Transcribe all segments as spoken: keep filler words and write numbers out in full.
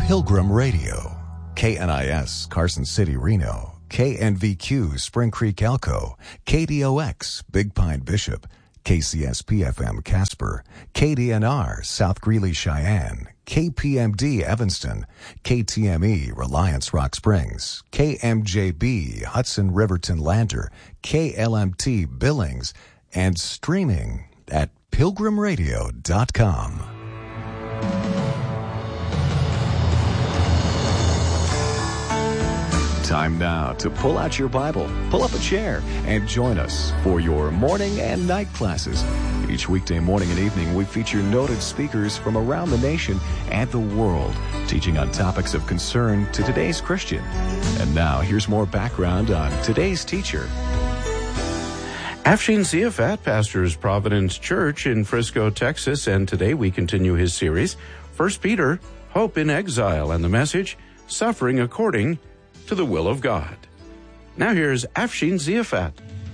Pilgrim Radio. K N I S, Carson City, Reno. K N V Q, Spring Creek, Elko. K D O X, Big Pine, Bishop. K C S P F M, Casper. K D N R, South Greeley, Cheyenne. K P M D, Evanston. K T M E, Reliance, Rock Springs. K M J B, Hudson, Riverton, Lander. K L M T, Billings. And streaming at pilgrim radio dot com. Time now to pull out your Bible, pull up a chair, and join us for your morning and night classes. Each weekday morning and evening, we feature noted speakers from around the nation and the world, teaching on topics of concern to today's Christian. And now, here's more background on today's teacher. Afshin Ziafat pastors Providence Church in Frisco, Texas, and today we continue his series, First Peter, Hope in Exile, and the message, Suffering According to the Will of God. Now here's Afshin Ziafat.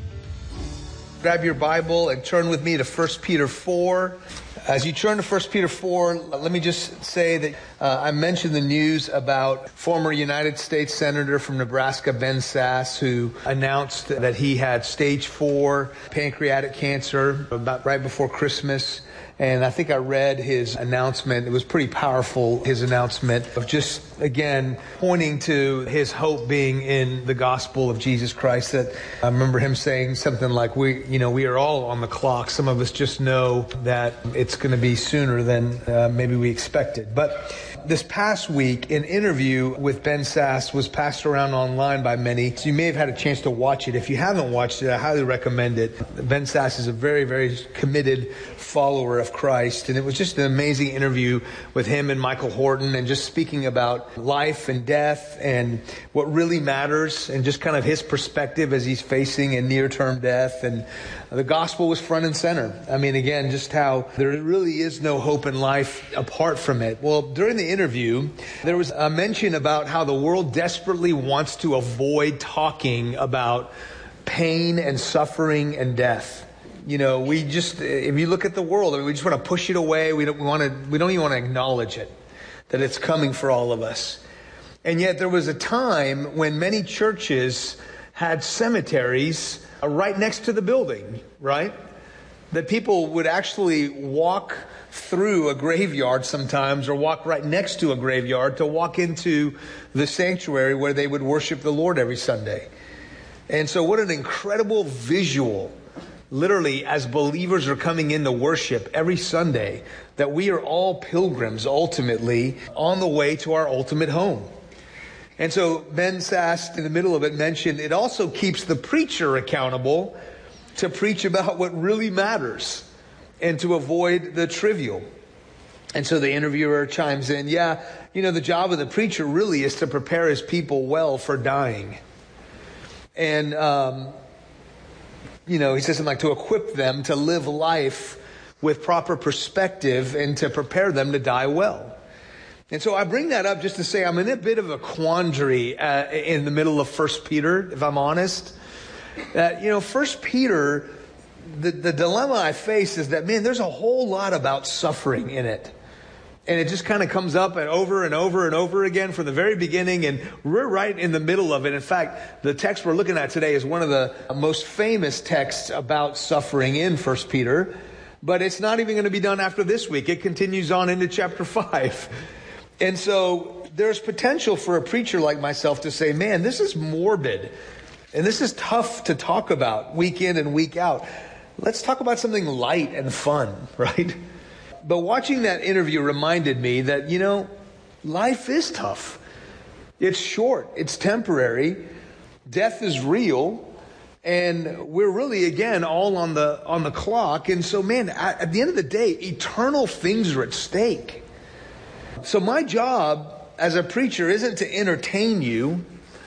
Grab your Bible and turn with me to First Peter four. As you turn to First Peter four, let me just say that uh, I mentioned the news about former United States Senator from Nebraska, Ben Sasse, who announced that he had stage four pancreatic cancer about right before Christmas. And I think I read his announcement. It was pretty powerful, his announcement of just, again, pointing to his hope being in the gospel of Jesus Christ. That I remember him saying something like, we, you know, we are all on the clock. Some of us just know that it's going to be sooner than uh, maybe we expected. But this past week, an interview with Ben Sasse was passed around online by many. So you may have had a chance to watch it. If you haven't watched it, I highly recommend it. Ben Sasse is a very, very committed follower of Christ. And it was just an amazing interview with him and Michael Horton, and just speaking about life and death and what really matters, and just kind of his perspective as he's facing a near-term death. And the gospel was front and center. I mean, again, just how there really is no hope in life apart from it. Well, during the interview, there was a mention about how the world desperately wants to avoid talking about pain and suffering and death. You know, we just, if you look at the world, I mean, we just want to push it away. We don't want to, we don't even want to acknowledge it, that it's coming for all of us. And yet there was a time when many churches had cemeteries right next to the building, right? That people would actually walk through a graveyard sometimes, or walk right next to a graveyard to walk into the sanctuary where they would worship the Lord every Sunday. And so what an incredible visual, literally, as believers are coming in to worship every Sunday, that we are all pilgrims ultimately on the way to our ultimate home. And so Ben Sasse, in the middle of it, mentioned it also keeps the preacher accountable to preach about what really matters and to avoid the trivial. And so the interviewer chimes in, yeah, you know, the job of the preacher really is to prepare his people well for dying. And, um, you know, he says something like to equip them to live life with proper perspective and to prepare them to die well. And so I bring that up just to say I'm in a bit of a quandary uh, in the middle of First Peter, if I'm honest. That, you know, First Peter, the, the dilemma I face is that, man, there's a whole lot about suffering in it. And it just kind of comes up and over and over and over again from the very beginning. And we're right in the middle of it. In fact, the text we're looking at today is one of the most famous texts about suffering in First Peter. But it's not even going to be done after this week. It continues on into chapter five. And so there's potential for a preacher like myself to say, man, this is morbid. And this is tough to talk about week in and week out. Let's talk about something light and fun, right? But watching that interview reminded me that, you know, life is tough. It's short. It's temporary. Death is real. And we're really, again, all on the on the clock. And so, man, at, at the end of the day, eternal things are at stake. So my job as a preacher isn't to entertain you,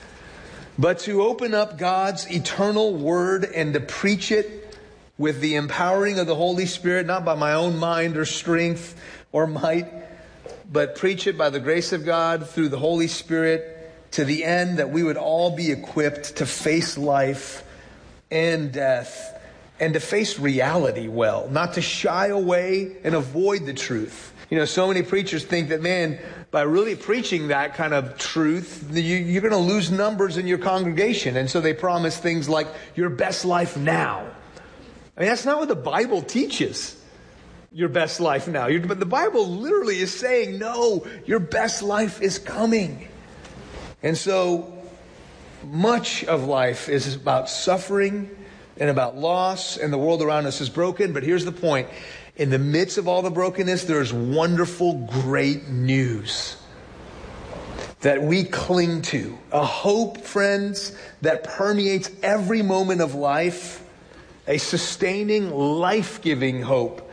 but to open up God's eternal word and to preach it with the empowering of the Holy Spirit, not by my own mind or strength or might, but preach it by the grace of God through the Holy Spirit to the end that we would all be equipped to face life and death and to face reality well, not to shy away and avoid the truth. You know, so many preachers think that, man, by really preaching that kind of truth, you, you're going to lose numbers in your congregation. And so they promise things like your best life now. I mean, that's not what the Bible teaches. Your best life now. You're, but the Bible literally is saying, no, your best life is coming. And so much of life is about suffering and about loss, and the world around us is broken. But here's the point. In the midst of all the brokenness, there's wonderful, great news that we cling to. A hope, friends, that permeates every moment of life. A sustaining, life-giving hope.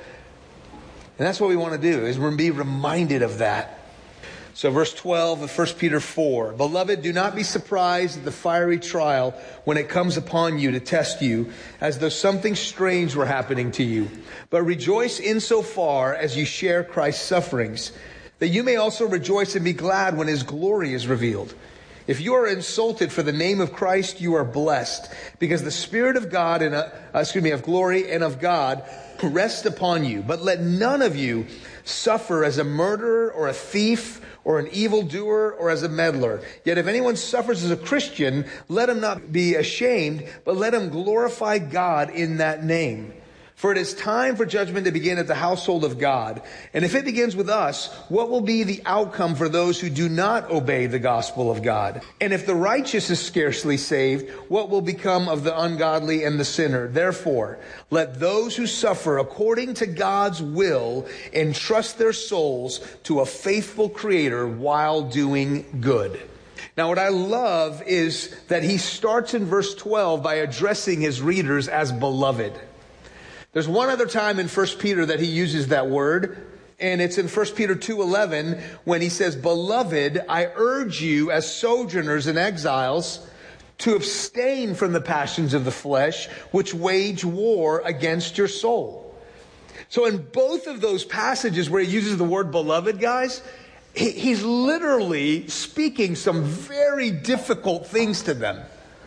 And that's what we want to do, is be reminded of that. So verse twelve of First Peter four, Beloved, do not be surprised at the fiery trial when it comes upon you to test you, as though something strange were happening to you. But rejoice insofar as you share Christ's sufferings, that you may also rejoice and be glad when his glory is revealed. If you are insulted for the name of Christ, you are blessed, because the Spirit of God and uh, excuse me, of glory and of God rests upon you. But let none of you suffer as a murderer or a thief or an evildoer or as a meddler. Yet if anyone suffers as a Christian, let him not be ashamed, but let him glorify God in that name. For it is time for judgment to begin at the household of God. And if it begins with us, what will be the outcome for those who do not obey the gospel of God? And if the righteous is scarcely saved, what will become of the ungodly and the sinner? Therefore, let those who suffer according to God's will entrust their souls to a faithful Creator while doing good. Now, what I love is that he starts in verse twelve by addressing his readers as beloved. There's one other time in First Peter that he uses that word, and it's in First Peter two eleven when he says, Beloved, I urge you as sojourners and exiles to abstain from the passions of the flesh, which wage war against your soul. So in both of those passages where he uses the word beloved, guys, he, he's literally speaking some very difficult things to them.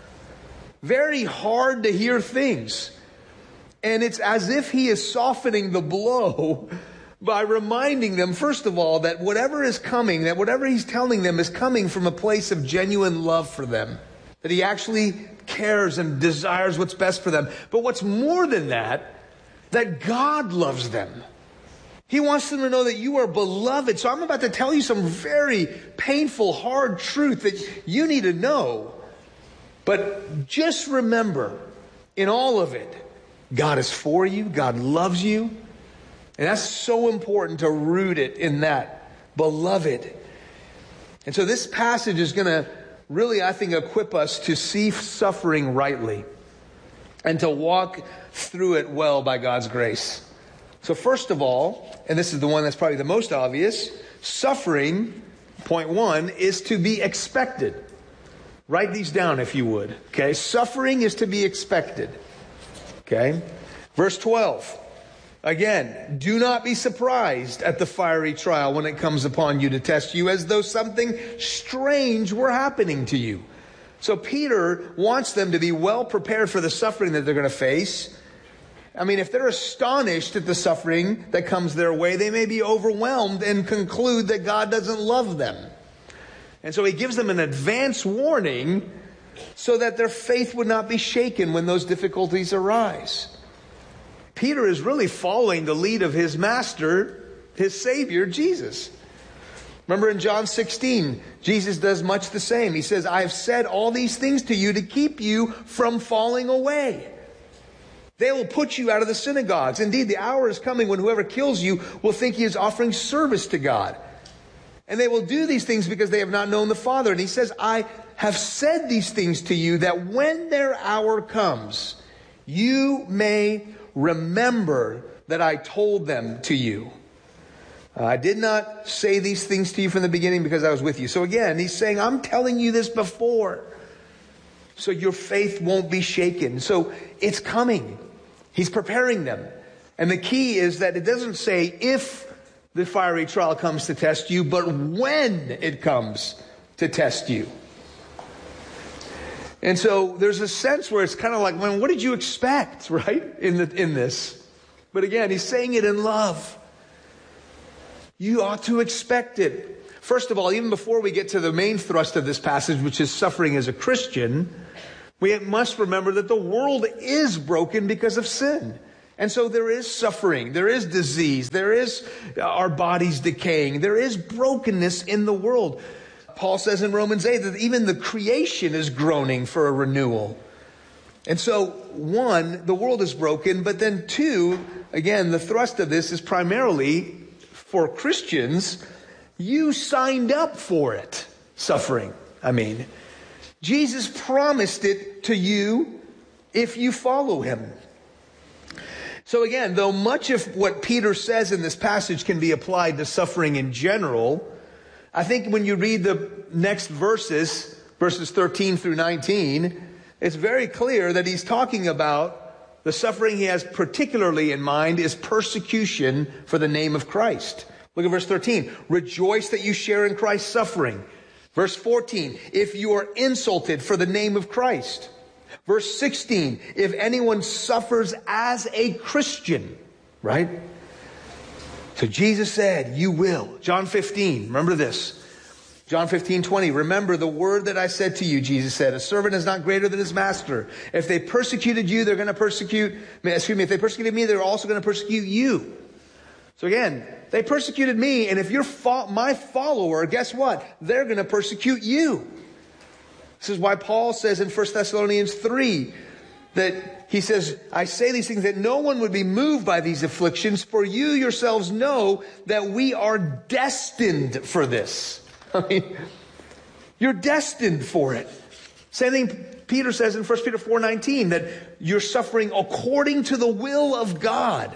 Very hard to hear things. And it's as if he is softening the blow by reminding them, first of all, that whatever is coming, that whatever he's telling them is coming from a place of genuine love for them. That he actually cares and desires what's best for them. But what's more than that, that God loves them. He wants them to know that you are beloved. So I'm about to tell you some very painful, hard truth that you need to know. But just remember, in all of it, God is for you. God loves you. And that's so important to root it in that. Beloved. And so this passage is going to really, I think, equip us to see suffering rightly and to walk through it well by God's grace. So first of all, and this is the one that's probably the most obvious, suffering, point one, is to be expected. Write these down if you would. Okay, suffering is to be expected. Okay, verse twelve. Again, do not be surprised at the fiery trial when it comes upon you to test you, as though something strange were happening to you. So Peter wants them to be well prepared for the suffering that they're going to face. I mean, if they're astonished at the suffering that comes their way, they may be overwhelmed and conclude that God doesn't love them. And so he gives them an advance warning so that their faith would not be shaken when those difficulties arise. Peter is really following the lead of his master, his Savior, Jesus. Remember in John sixteen, Jesus does much the same. He says, I have said all these things to you to keep you from falling away. They will put you out of the synagogues. Indeed, the hour is coming when whoever kills you will think he is offering service to God. And they will do these things because they have not known the Father. And he says, I have said these things to you that when their hour comes, you may remember that I told them to you. Uh, I did not say these things to you from the beginning because I was with you. So again, he's saying, I'm telling you this before, so your faith won't be shaken. So it's coming. He's preparing them. And the key is that it doesn't say if the fiery trial comes to test you, but when it comes to test you. And so there's a sense where it's kind of like, man, what did you expect, right, in the, in this? But again, he's saying it in love. You ought to expect it. First of all, even before we get to the main thrust of this passage, which is suffering as a Christian, we must remember that the world is broken because of sin. And so there is suffering, there is disease, there is our bodies decaying, there is brokenness in the world. Paul says in Romans eight that even the creation is groaning for a renewal. And so, one, the world is broken, but then two, again, the thrust of this is primarily for Christians. You signed up for it, suffering. I mean, Jesus promised it to you if you follow him. So again, though much of what Peter says in this passage can be applied to suffering in general, I think when you read the next verses, verses thirteen through nineteen, it's very clear that he's talking about the suffering he has particularly in mind is persecution for the name of Christ. Look at verse thirteen. Rejoice that you share in Christ's suffering. Verse fourteen. If you are insulted for the name of Christ. Verse sixteen. If anyone suffers as a Christian. Right? So Jesus said, you will. John fifteen. Remember this. John fifteen twenty. Remember the word that I said to you, Jesus said. A servant is not greater than his master. If they persecuted you, they're going to persecute. Excuse me. If they persecuted me, they're also going to persecute you. So again, they persecuted me, and if you're fo- my follower, guess what? They're going to persecute you. This is why Paul says in First Thessalonians three that he says, I say these things that no one would be moved by these afflictions, for you yourselves know that we are destined for this. I mean, you're destined for it. Same thing Peter says in First Peter four nineteen, that you're suffering according to the will of God.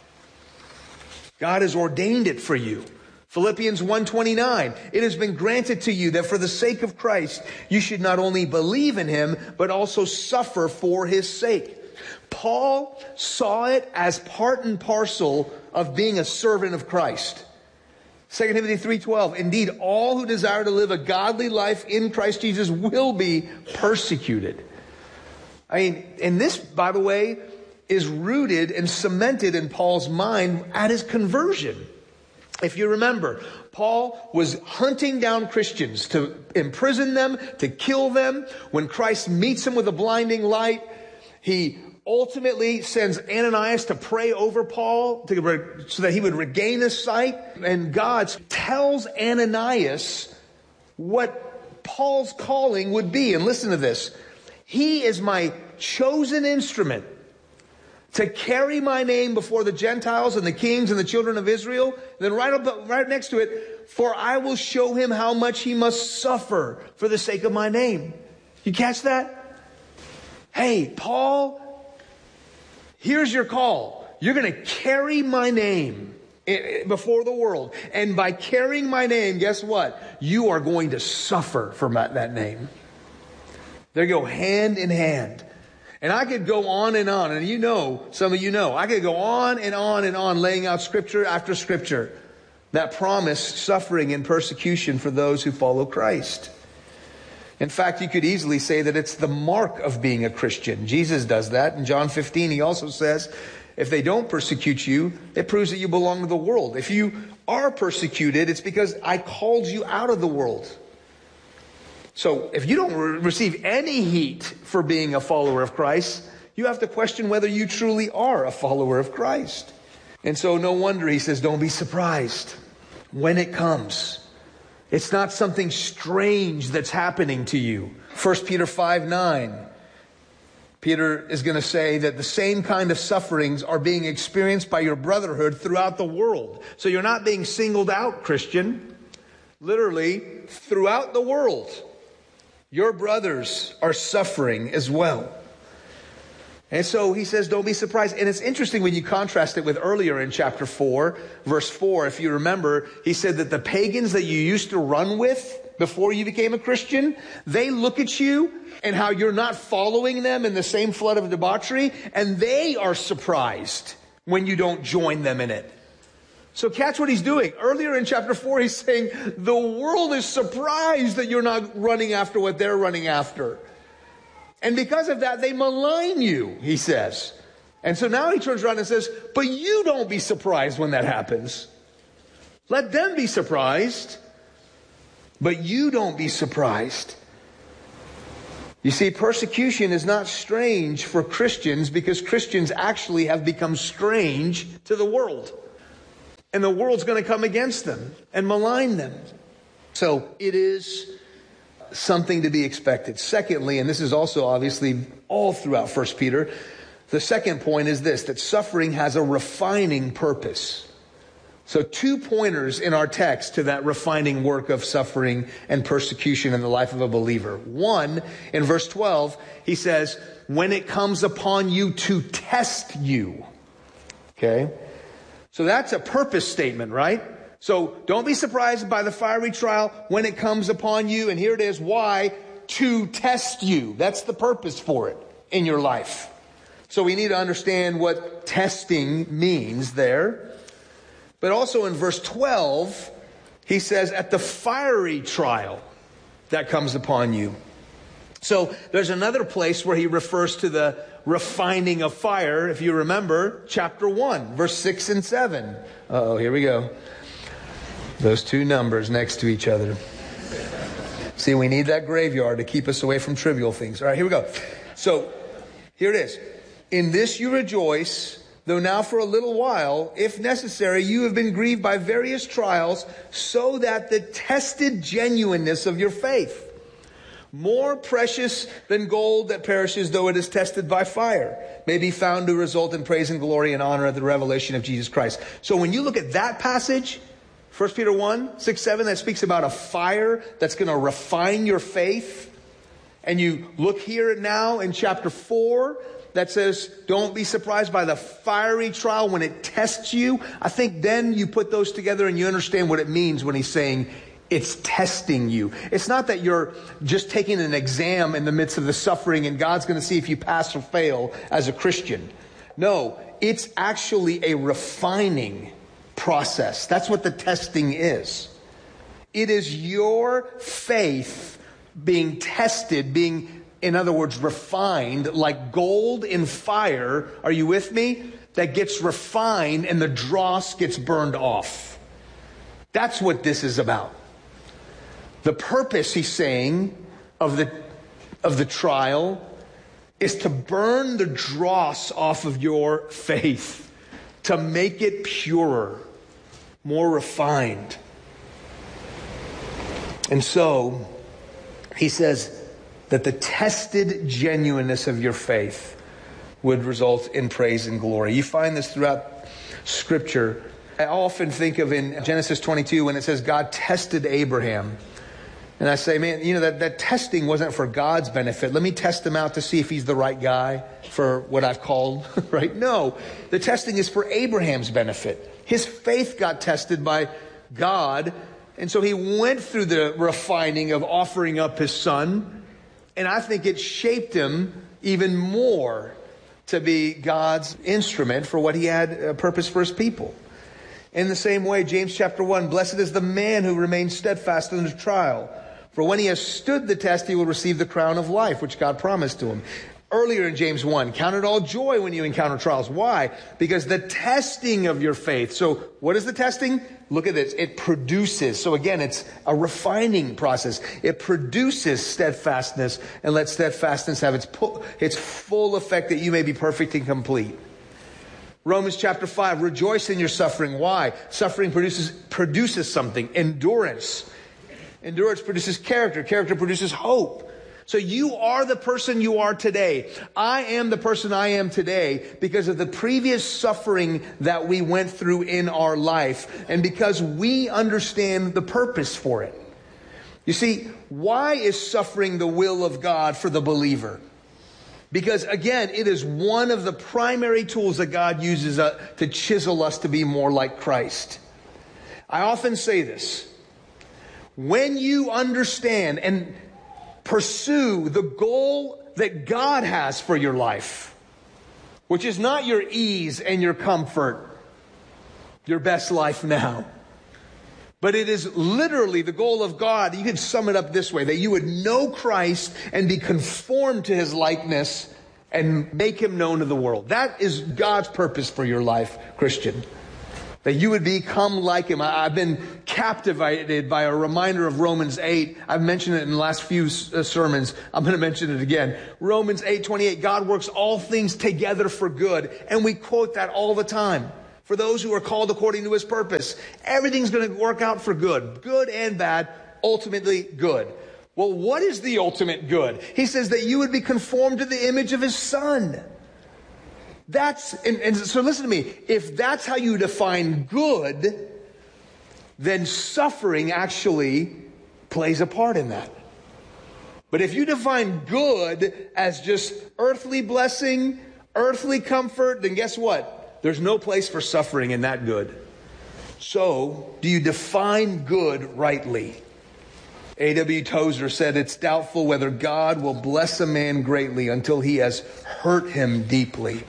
God has ordained it for you. Philippians one twenty-nine, it has been granted to you that for the sake of Christ, you should not only believe in him, but also suffer for his sake. Paul saw it as part and parcel of being a servant of Christ. Second Timothy three twelve, indeed, all who desire to live a godly life in Christ Jesus will be persecuted. I mean, and this, by the way, is rooted and cemented in Paul's mind at his conversion. If you remember, Paul was hunting down Christians to imprison them, to kill them. When Christ meets him with a blinding light, he ultimately sends Ananias to pray over Paul to re- so that he would regain his sight. And God tells Ananias what Paul's calling would be. And listen to this. He is my chosen instrument to carry my name before the Gentiles and the kings and the children of Israel. And then right up, right next to it, for I will show him how much he must suffer for the sake of my name. You catch that? Hey, Paul, here's your call. You're going to carry my name before the world. And by carrying my name, guess what? You are going to suffer for that name. They go hand in hand. And I could go on and on, and you know, some of you know, I could go on and on and on laying out scripture after scripture that promise suffering and persecution for those who follow Christ. In fact, you could easily say that it's the mark of being a Christian. Jesus does that. In John fifteen, he also says, if they don't persecute you, it proves that you belong to the world. If you are persecuted, it's because I called you out of the world. So if you don't re- receive any heat for being a follower of Christ, you have to question whether you truly are a follower of Christ. And so no wonder he says, don't be surprised when it comes. It's not something strange that's happening to you. First Peter five nine. Peter is going to say that the same kind of sufferings are being experienced by your brotherhood throughout the world. So you're not being singled out, Christian. Literally, throughout the world. Your brothers are suffering as well. And so he says, don't be surprised. And it's interesting when you contrast it with earlier in chapter four, verse four. If you remember, he said that the pagans that you used to run with before you became a Christian, they look at you and how you're not following them in the same flood of debauchery, and they are surprised when you don't join them in it. So catch what he's doing. Earlier in chapter four, he's saying the world is surprised that you're not running after what they're running after. And because of that, they malign you, he says. And so now he turns around and says, but you don't be surprised when that happens. Let them be surprised, but you don't be surprised. You see, persecution is not strange for Christians because Christians actually have become strange to the world. And the world's going to come against them and malign them. So it is something to be expected. Secondly, and this is also obviously all throughout First Peter, the second point is this, that suffering has a refining purpose. So two pointers in our text to that refining work of suffering and persecution in the life of a believer. One, in verse twelve, he says, when it comes upon you to test you. Okay? So that's a purpose statement, right? So don't be surprised by the fiery trial when it comes upon you. And here it is. Why? To test you. That's the purpose for it in your life. So we need to understand what testing means there. But also in verse twelve, he says, at the fiery trial that comes upon you. So there's another place where he refers to the refining of fire. If you remember, chapter one, verse six and seven. Uh-oh, here we go. Those two numbers next to each other. See, we need that graveyard to keep us away from trivial things. All right, here we go. So, here it is. In this you rejoice, though now for a little while, if necessary, you have been grieved by various trials, so that the tested genuineness of your faith, more precious than gold that perishes though it is tested by fire, may be found to result in praise and glory and honor at the revelation of Jesus Christ. So when you look at that passage, First Peter one, six, seven, that speaks about a fire that's going to refine your faith. And you look here now in chapter four, that says, don't be surprised by the fiery trial when it tests you. I think then you put those together and you understand what it means when he's saying it's testing you. It's not that you're just taking an exam in the midst of the suffering and God's going to see if you pass or fail as a Christian. No, it's actually a refining process. That's what the testing is. It is your faith being tested, being, in other words, refined like gold in fire. Are you with me? That gets refined and the dross gets burned off. That's what this is about. The purpose, he's saying, of the, of the trial is to burn the dross off of your faith, to make it purer, more refined. And so, he says that the tested genuineness of your faith would result in praise and glory. You find this throughout Scripture. I often think of in Genesis twenty-two when it says God tested Abraham. And I say, man, you know, that, that testing wasn't for God's benefit. Let me test him out to see if he's the right guy for what I've called, right? No, the testing is for Abraham's benefit. His faith got tested by God. And so he went through the refining of offering up his son. And I think it shaped him even more to be God's instrument for what he had a purpose for his people. In the same way, James chapter one, blessed is the man who remains steadfast under trial. For when he has stood the test, he will receive the crown of life, which God promised to him. Earlier in James one, count it all joy when you encounter trials. Why? Because the testing of your faith. So what is the testing? Look at this. It produces. So again, it's a refining process. It produces steadfastness, and let steadfastness have its, pu- its full effect that you may be perfect and complete. Romans chapter five, rejoice in your suffering. Why? Suffering produces, produces something. Endurance. Endurance produces character. Character produces hope. So you are the person you are today. I am the person I am today because of the previous suffering that we went through in our life and because we understand the purpose for it. You see, why is suffering the will of God for the believer? Because again, it is one of the primary tools that God uses uh, to chisel us to be more like Christ. I often say this. When you understand and pursue the goal that God has for your life, which is not your ease and your comfort, your best life now, But it is literally the goal of God. You could sum it up this way, that you would know Christ and be conformed to his likeness and make him known to the world. That is God's purpose for your life, Christian. That you would become like him. I've been captivated by a reminder of Romans eight. I've mentioned it in the last few sermons. I'm going to mention it again. Romans eight twenty-eight, God works all things together for good. And we quote that all the time. For those who are called according to his purpose. Everything's going to work out for good. Good and bad, ultimately good. Well, what is the ultimate good? He says that you would be conformed to the image of his Son. That's, and, and so listen to me. If that's how you define good, then suffering actually plays a part in that. But if you define good as just earthly blessing, earthly comfort, then guess what? There's no place for suffering in that good. So, do you define good rightly? A W Tozer said it's doubtful whether God will bless a man greatly until he has hurt him deeply.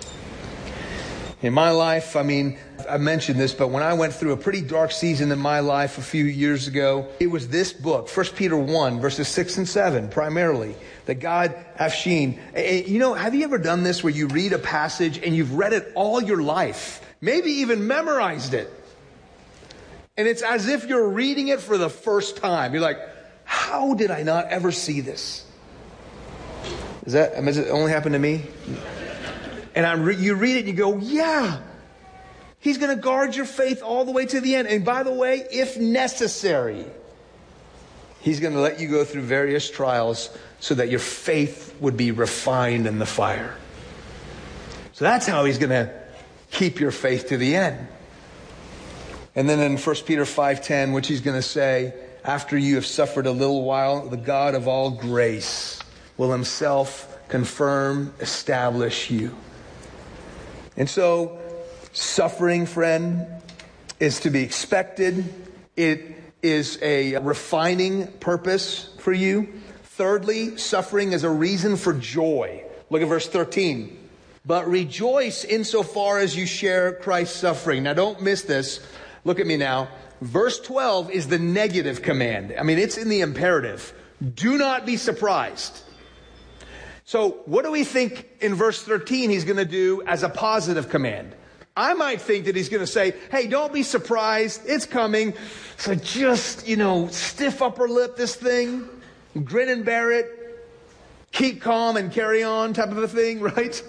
In my life, I mean, I mentioned this, but when I went through a pretty dark season in my life a few years ago, it was this book, First Peter one, verses six and seven, primarily, that God Afshin. You know, have you ever done this where you read a passage and you've read it all your life, maybe even memorized it, and it's as if you're reading it for the first time? You're like, how did I not ever see this? Is that, I mean, does it only happen to me? And I re- you read it and you go, yeah, he's going to guard your faith all the way to the end. And by the way, if necessary, he's going to let you go through various trials so that your faith would be refined in the fire. So that's how he's going to keep your faith to the end. And then in First Peter five ten, which he's going to say, after you have suffered a little while, the God of all grace will himself confirm, establish you. And so, suffering, friend, is to be expected. It is a refining purpose for you. Thirdly, suffering is a reason for joy. Look at verse thirteen. But rejoice insofar as you share Christ's suffering. Now, don't miss this. Look at me now. Verse twelve is the negative command. I mean, it's in the imperative. Do not be surprised. So what do we think in verse thirteen he's going to do as a positive command? I might think that he's going to say, hey, don't be surprised. It's coming. So just, you know, stiff upper lip this thing. Grin and bear it. Keep calm and carry on type of a thing, right?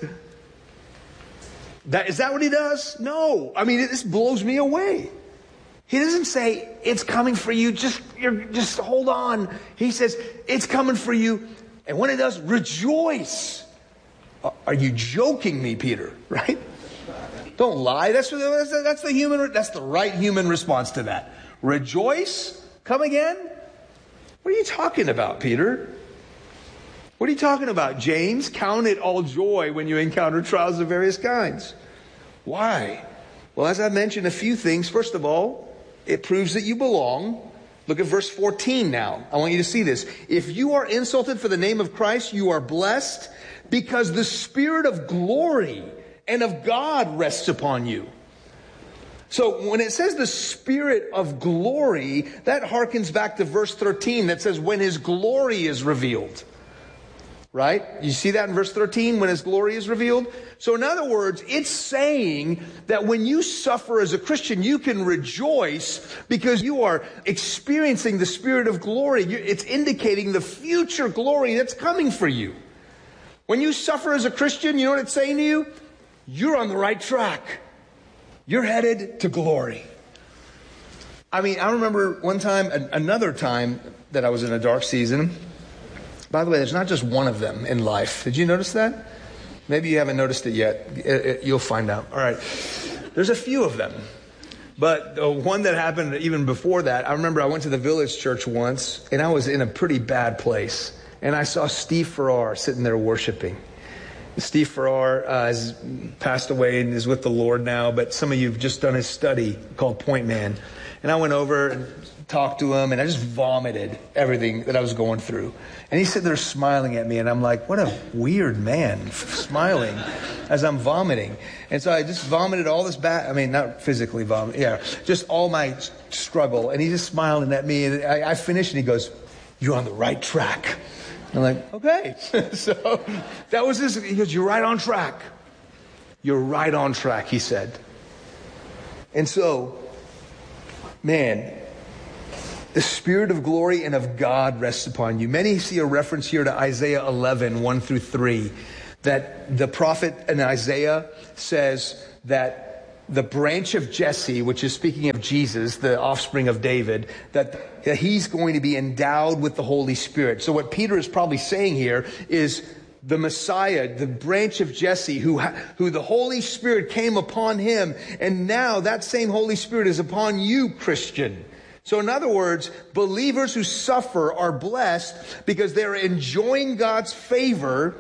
That, is that what he does? No. I mean, this blows me away. He doesn't say, it's coming for you. Just, you're, just hold on. He says, it's coming for you. And when it does, rejoice. Are you joking me, Peter? Right? Don't lie. That's, that's the human. That's the right human response to that. Rejoice? Come again? What are you talking about, Peter? What are you talking about, James? Count it all joy when you encounter trials of various kinds. Why? Well, as I mentioned, a few things. First of all, it proves that you belong. Look at verse fourteen now. I want you to see this. If you are insulted for the name of Christ, you are blessed because the Spirit of glory and of God rests upon you. So when it says the Spirit of glory, that harkens back to verse thirteen that says when his glory is revealed. Right? You see that in verse thirteen, when his glory is revealed? So in other words, it's saying that when you suffer as a Christian, you can rejoice because you are experiencing the Spirit of glory. It's indicating the future glory that's coming for you. When you suffer as a Christian, you know what it's saying to you? You're on the right track. You're headed to glory. I mean, I remember one time, another time that I was in a dark season. By the way, there's not just one of them in life. Did you notice that? Maybe you haven't noticed it yet. It, it, you'll find out. All right. There's a few of them. But the one that happened even before that, I remember I went to the Village Church once, and I was in a pretty bad place. And I saw Steve Farrar sitting there worshiping. Steve Farrar uh, has passed away and is with the Lord now, but some of you have just done his study called Point Man. And I went over and talked to him, and I just vomited everything that I was going through. And he's sitting there smiling at me, and I'm like, what a weird man, smiling as I'm vomiting. And so I just vomited all this back. I mean, not physically vomit, yeah, just all my struggle. And he's just smiling at me, and I, I finished, and he goes, "You're on the right track." I'm like, okay. So that was his, he goes, "You're right on track. You're right on track," he said. And so, man, the Spirit of glory and of God rests upon you. Many see a reference here to Isaiah eleven, one through three, that the prophet in Isaiah says that the branch of Jesse, which is speaking of Jesus, the offspring of David, that, that he's going to be endowed with the Holy Spirit. So what Peter is probably saying here is the Messiah, the branch of Jesse, who, who the Holy Spirit came upon him, and now that same Holy Spirit is upon you, Christian. So in other words, believers who suffer are blessed because they're enjoying God's favor,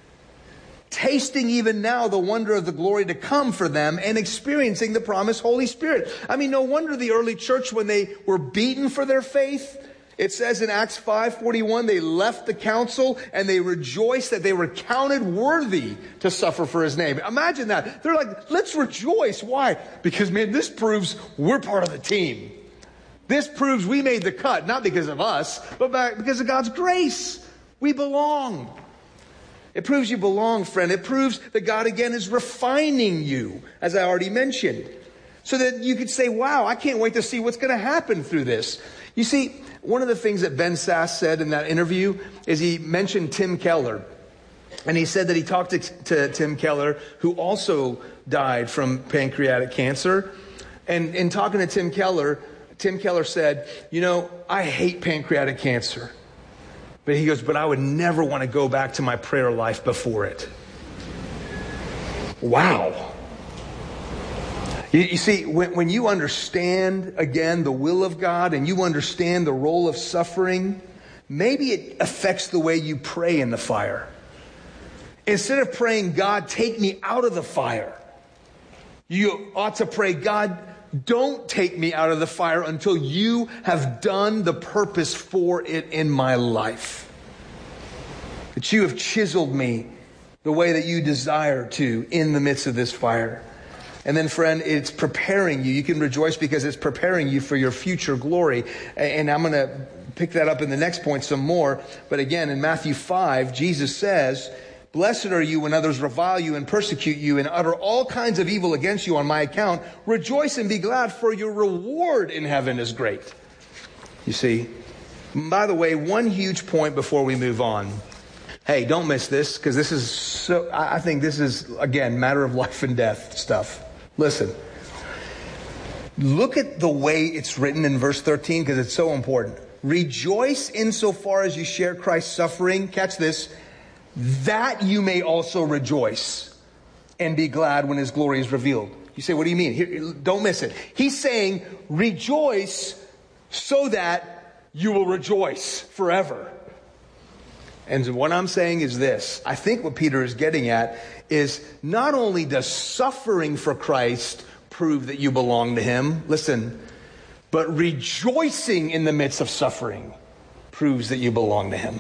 tasting even now the wonder of the glory to come for them, and experiencing the promised Holy Spirit. I mean, no wonder the early church, when they were beaten for their faith, it says in Acts five forty-one, they left the council and they rejoiced that they were counted worthy to suffer for his name. Imagine that. They're like, let's rejoice. Why? Because, man, this proves we're part of the team. This proves we made the cut, not because of us, but because of God's grace. We belong. It proves you belong, friend. It proves that God, again, is refining you, as I already mentioned, so that you could say, wow, I can't wait to see what's going to happen through this. You see, one of the things that Ben Sass said in that interview is he mentioned Tim Keller. And he said that he talked to, to Tim Keller, who also died from pancreatic cancer. And in talking to Tim Keller, Tim Keller said, you know, I hate pancreatic cancer. But he goes, but I would never want to go back to my prayer life before it. Wow. You, you see, when, when you understand, again, the will of God, and you understand the role of suffering, maybe it affects the way you pray in the fire. Instead of praying, God, take me out of the fire, you ought to pray, God, don't take me out of the fire until you have done the purpose for it in my life. That you have chiseled me the way that you desire to in the midst of this fire. And then, friend, it's preparing you. You can rejoice because it's preparing you for your future glory. And I'm going to pick that up in the next point some more. But again, in Matthew five, Jesus says, blessed are you when others revile you and persecute you and utter all kinds of evil against you on my account. Rejoice and be glad, for your reward in heaven is great. You see, by the way, one huge point before we move on. Hey, don't miss this, because this is so, I think this is, again, matter of life and death stuff. Listen, look at the way it's written in verse thirteen, because it's so important. Rejoice insofar as you share Christ's suffering. Catch this. That you may also rejoice and be glad when his glory is revealed. You say, what do you mean? Here, don't miss it. He's saying, rejoice so that you will rejoice forever. And what I'm saying is this. I think what Peter is getting at is not only does suffering for Christ prove that you belong to him, listen, but rejoicing in the midst of suffering proves that you belong to him.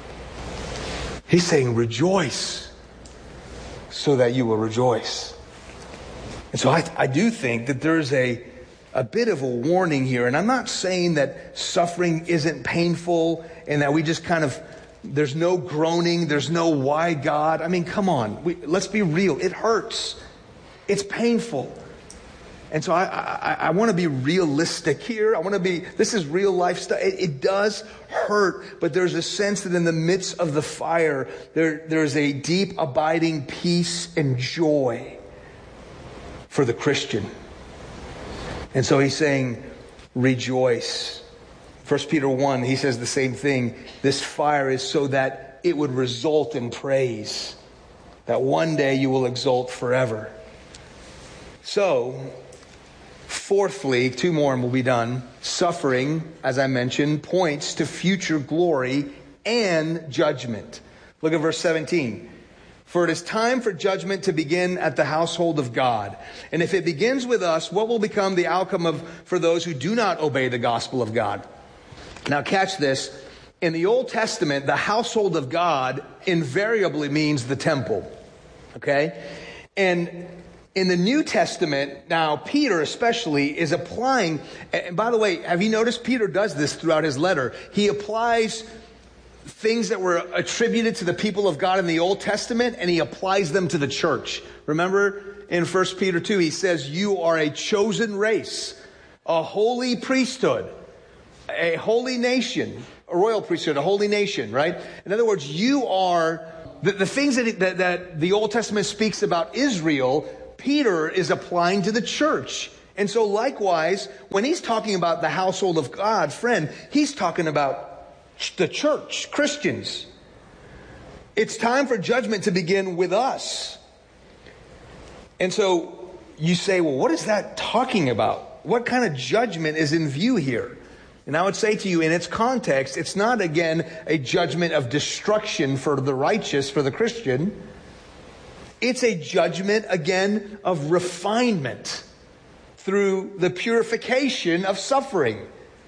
He's saying rejoice so that you will rejoice. And so I, I do think that there's a, a bit of a warning here. And I'm not saying that suffering isn't painful and that we just kind of, there's no groaning, there's no why God. I mean, come on, we, let's be real. It hurts. It's painful. And so I, I, I want to be realistic here. I want to be, this is real life stuff. It, it does hurt, but there's a sense that in the midst of the fire, there, there's a deep, abiding peace and joy for the Christian. And so he's saying, rejoice. First Peter one, he says the same thing. This fire is so that it would result in praise, that one day you will exult forever. So, fourthly, two more and we'll be done. Suffering, as I mentioned, points to future glory and judgment. Look at verse seventeen. For it is time for judgment to begin at the household of God. And if it begins with us, what will become the outcome of for those who do not obey the gospel of God? Now catch this. In the Old Testament, the household of God invariably means the temple. Okay? And in the New Testament, now Peter especially is applying, and by the way, have you noticed Peter does this throughout his letter? He applies things that were attributed to the people of God in the Old Testament, and he applies them to the church. Remember in First Peter two, he says, you are a chosen race, a holy priesthood, a holy nation, a royal priesthood, a holy nation, right? In other words, you are, the, the things that, that, that the Old Testament speaks about Israel, Peter is applying to the church. And so likewise, when he's talking about the household of God, friend, he's talking about the church, Christians. It's time for judgment to begin with us. And so you say, well, what is that talking about? What kind of judgment is in view here? And I would say to you, in its context, it's not, again, a judgment of destruction for the righteous, for the Christian. It's a judgment, again, of refinement through the purification of suffering.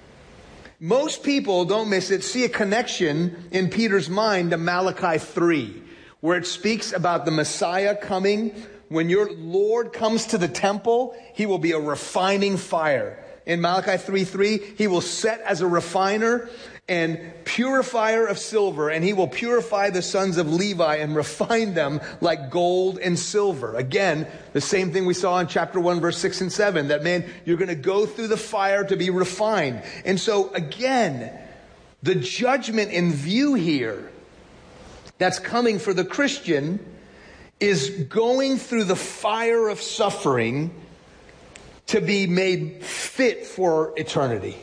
Most people, don't miss it, see a connection in Peter's mind to Malachi three, where it speaks about the Messiah coming. When your Lord comes to the temple, he will be a refining fire. In Malachi three three, he will set as a refiner and purifier of silver, and he will purify the sons of Levi and refine them like gold and silver. Again, the same thing we saw in chapter one, verse six and seven, that, man, you're going to go through the fire to be refined. And so, again, the judgment in view here that's coming for the Christian is going through the fire of suffering to be made fit for eternity.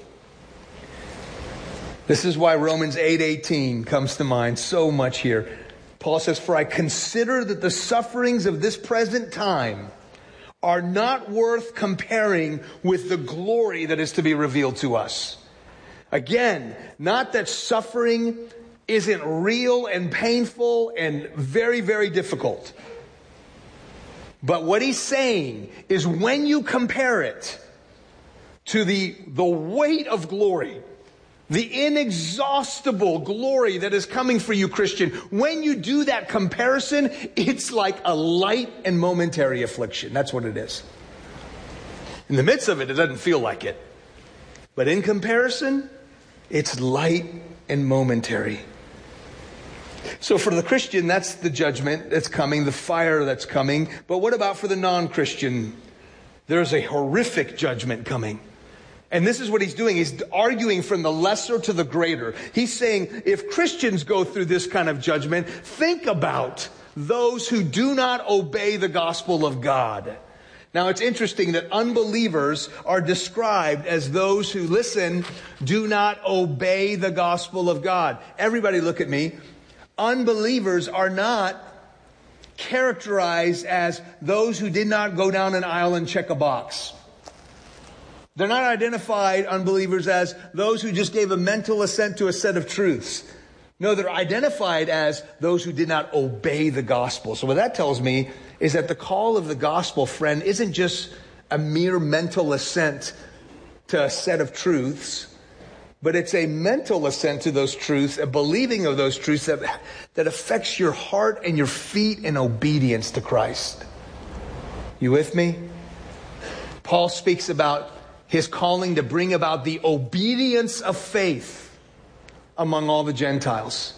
This is why Romans eight eighteen comes to mind so much here. Paul says, for I consider that the sufferings of this present time are not worth comparing with the glory that is to be revealed to us. Again, not that suffering isn't real and painful and very, very difficult. But what he's saying is when you compare it to the, the weight of glory, the inexhaustible glory that is coming for you, Christian, when you do that comparison, it's like a light and momentary affliction. That's what it is. In the midst of it, it doesn't feel like it. But in comparison, it's light and momentary. So for the Christian, that's the judgment that's coming, the fire that's coming. But what about for the non-Christian? There's a horrific judgment coming. And this is what he's doing. He's arguing from the lesser to the greater. He's saying, if Christians go through this kind of judgment, think about those who do not obey the gospel of God. Now, it's interesting that unbelievers are described as those who, listen, do not obey the gospel of God. Everybody look at me. Unbelievers are not characterized as those who did not go down an aisle and check a box. They're not identified, unbelievers, as those who just gave a mental assent to a set of truths. No, they're identified as those who did not obey the gospel. So what that tells me is that the call of the gospel, friend, isn't just a mere mental assent to a set of truths, but it's a mental assent to those truths, a believing of those truths that, that affects your heart and your feet in obedience to Christ. You with me? Paul speaks about his calling to bring about the obedience of faith among all the Gentiles.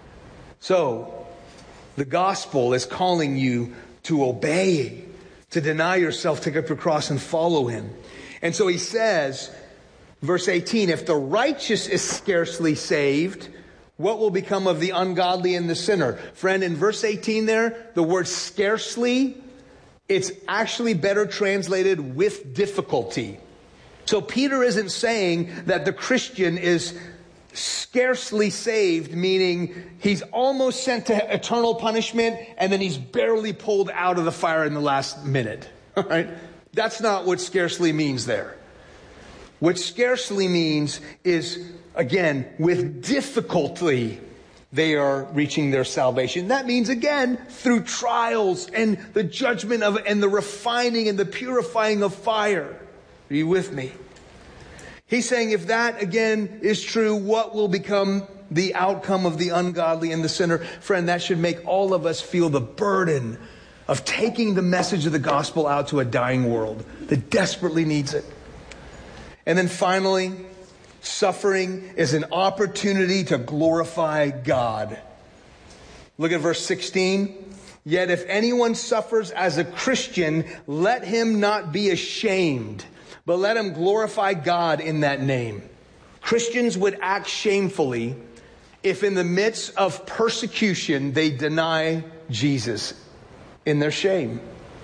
So, the gospel is calling you to obey, to deny yourself, take up your cross and follow him. And so he says, verse eighteen, if the righteous is scarcely saved, what will become of the ungodly and the sinner? Friend, in verse eighteen there, the word scarcely, it's actually better translated with difficulty. So Peter isn't saying that the Christian is scarcely saved, meaning he's almost sent to eternal punishment and then he's barely pulled out of the fire in the last minute. All right? That's not what scarcely means there. What scarcely means is, again, with difficulty they are reaching their salvation. That means, again, through trials and the judgment of and the refining and the purifying of fire. Are you with me? He's saying if that, again, is true, what will become the outcome of the ungodly and the sinner? Friend, that should make all of us feel the burden of taking the message of the gospel out to a dying world that desperately needs it. And then finally, suffering is an opportunity to glorify God. Look at verse sixteen. Yet if anyone suffers as a Christian, let him not be ashamed, but let him glorify God in that name. Christians would act shamefully if in the midst of persecution they deny Jesus in their shame.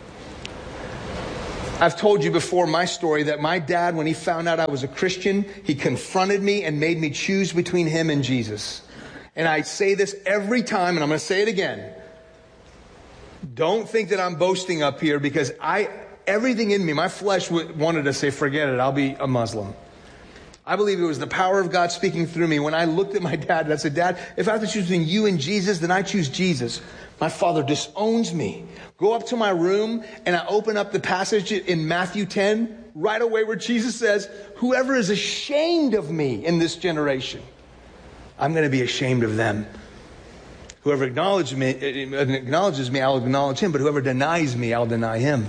I've told you before my story that my dad, when he found out I was a Christian, he confronted me and made me choose between him and Jesus. And I say this every time, and I'm going to say it again. Don't think that I'm boasting up here, because I, everything in me, my flesh wanted to say, forget it, I'll be a Muslim. I believe it was the power of God speaking through me. When I looked at my dad and I said, Dad, if I have to choose between you and Jesus, then I choose Jesus. My father disowns me. Go up to my room and I open up the passage in Matthew ten, right away where Jesus says, whoever is ashamed of me in this generation, I'm going to be ashamed of them. Whoever acknowledges me, acknowledges me, I'll acknowledge him. But whoever denies me, I'll deny him.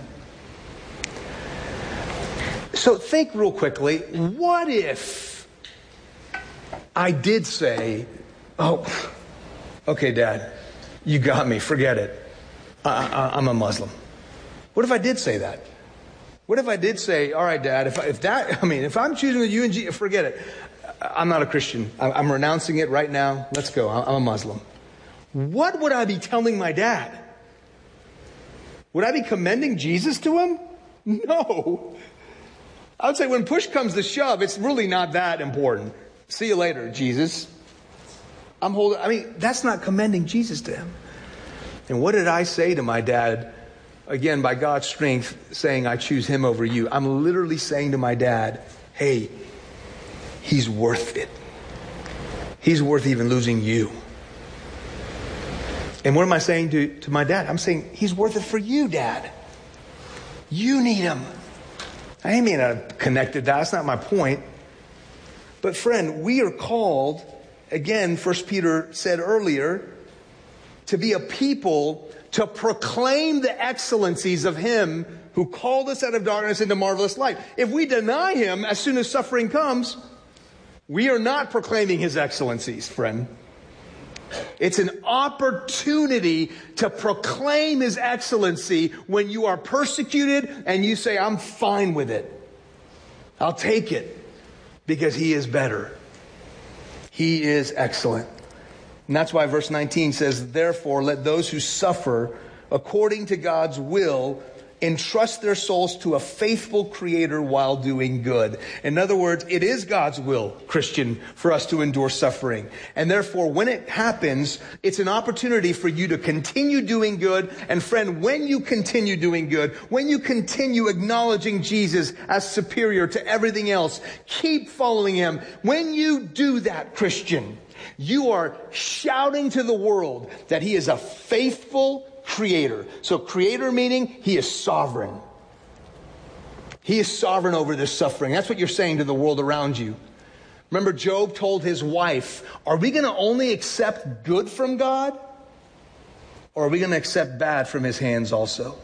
So think real quickly, what if I did say, oh, okay, Dad, you got me, forget it. I, I, I'm a Muslim. What if I did say that? What if I did say, all right, Dad, if, I, if that, I mean, if I'm choosing the U and G, forget it. I'm not a Christian. I'm, I'm renouncing it right now. Let's go. I'm a Muslim. What would I be telling my dad? Would I be commending Jesus to him? No. I would say when push comes to shove, it's really not that important. See you later, Jesus. I'm holding, I mean, that's not commending Jesus to him. And what did I say to my dad? Again, by God's strength, saying I choose him over you. I'm literally saying to my dad, hey, he's worth it. He's worth even losing you. And what am I saying to, to my dad? I'm saying he's worth it for you, Dad. You need him. I ain't mean a connected that. That's not my point. But friend, we are called, again, First Peter said earlier, to be a people to proclaim the excellencies of him who called us out of darkness into marvelous light. If we deny him as soon as suffering comes, we are not proclaiming his excellencies, friend. It's an opportunity to proclaim his excellency when you are persecuted and you say, I'm fine with it. I'll take it because he is better. He is excellent. And that's why verse nineteen says, therefore, let those who suffer according to God's will entrust their souls to a faithful Creator while doing good. In other words, it is God's will, Christian, for us to endure suffering. And therefore, when it happens, it's an opportunity for you to continue doing good. And friend, when you continue doing good, when you continue acknowledging Jesus as superior to everything else, keep following him. When you do that, Christian, you are shouting to the world that he is a faithful Creator. So Creator meaning he is sovereign. He is sovereign over this suffering. That's what you're saying to the world around you. Remember, Job told his wife, are we going to only accept good from God? Or are we going to accept bad from his hands also?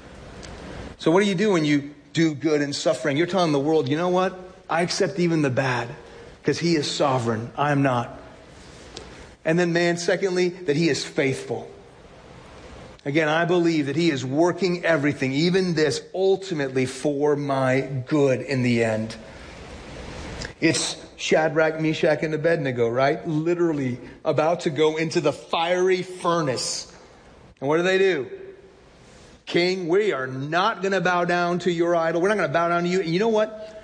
So what do you do when you do good in suffering? You're telling the world, you know what? I accept even the bad because he is sovereign. I am not. And then man, secondly, that he is faithful. Again, I believe that he is working everything, even this, ultimately for my good in the end. It's Shadrach, Meshach, and Abednego, right? Literally about to go into the fiery furnace. And what do they do? King, we are not going to bow down to your idol. We're not going to bow down to you. And you know what?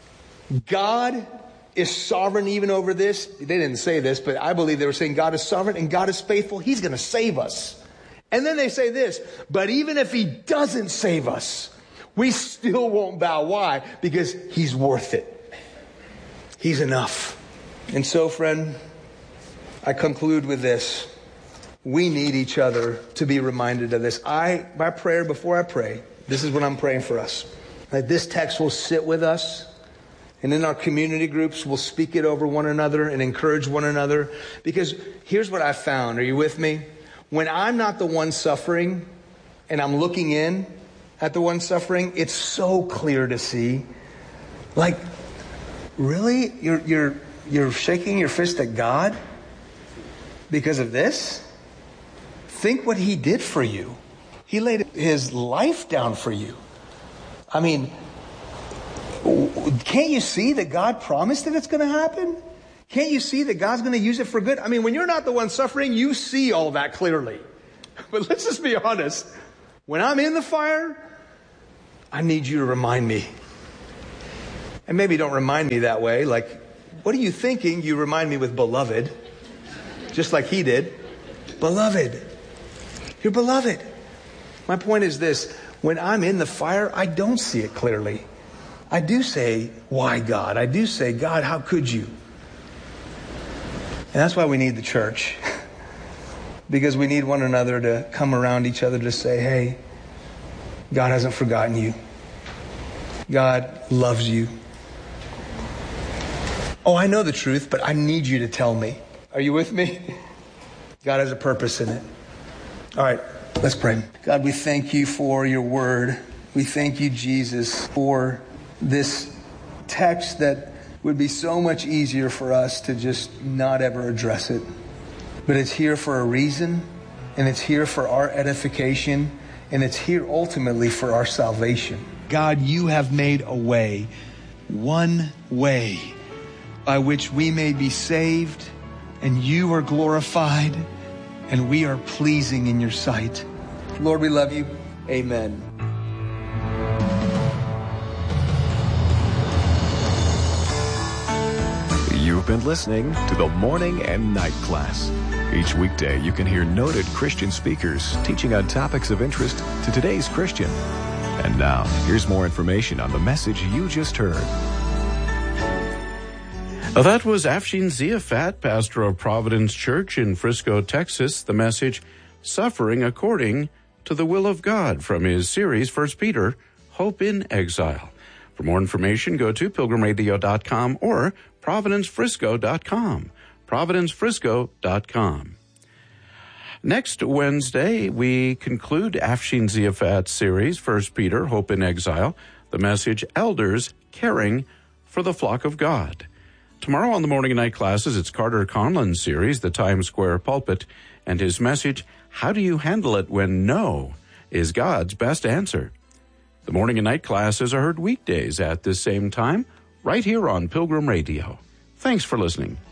God is sovereign even over this. They didn't say this, but I believe they were saying God is sovereign and God is faithful. He's going to save us. And then they say this, but even if he doesn't save us, we still won't bow. Why? Because he's worth it. He's enough. And so, friend, I conclude with this. We need each other to be reminded of this. I, my prayer before I pray, this is what I'm praying for us. That this text will sit with us, and in our community groups, we'll speak it over one another and encourage one another. Because here's what I found. Are you with me? When I'm not the one suffering, and I'm looking in at the one suffering, it's so clear to see. Like, really? You're, you're, you're shaking your fist at God because of this? Think what he did for you. He laid his life down for you. I mean, can't you see that God promised that it's going to happen? Can't you see that God's going to use it for good? I mean, when you're not the one suffering, you see all that clearly. But let's just be honest. When I'm in the fire, I need you to remind me. And maybe don't remind me that way. Like, what are you thinking? You remind me with beloved. Just like he did. Beloved. You're beloved. My point is this. When I'm in the fire, I don't see it clearly. I do say, why God? I do say, God, how could you? And that's why we need the church. Because we need one another to come around each other to say, hey, God hasn't forgotten you. God loves you. Oh, I know the truth, but I need you to tell me. Are you with me? God has a purpose in it. All right, let's pray. God, we thank you for your word. We thank you, Jesus, for this text that would be so much easier for us to just not ever address it. But it's here for a reason, and it's here for our edification, and it's here ultimately for our salvation. God, you have made a way, one way, by which we may be saved, and you are glorified, and we are pleasing in your sight. Lord, we love you. Amen. You've been listening to the Morning and Night Class. Each weekday, you can hear noted Christian speakers teaching on topics of interest to today's Christian. And now, here's more information on the message you just heard. That was Afshin Ziafat, pastor of Providence Church in Frisco, Texas. The message, Suffering According to the Will of God, from his series, First Peter, Hope in Exile. For more information, go to pilgrim radio dot com or providence frisco dot com. providence frisco dot com. Next Wednesday, we conclude Afshin Ziafat's series, First Peter, Hope in Exile, the message, Elders Caring for the Flock of God. Tomorrow on the Morning and Night Classes, it's Carter Conlon's series, The Times Square Pulpit, and his message, How Do You Handle It When No is God's Best Answer? The Morning and Night Classes are heard weekdays at this same time, right here on Pilgrim Radio. Thanks for listening.